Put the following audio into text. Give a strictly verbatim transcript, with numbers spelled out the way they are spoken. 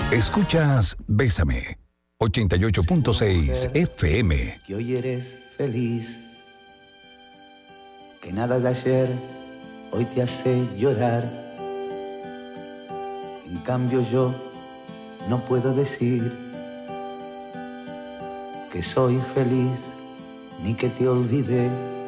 Escuchas Bésame, ochenta y ocho punto seis F M. Que hoy eres feliz, que nada de ayer hoy te hace llorar. En cambio yo no puedo decir que soy feliz ni que te olvidé.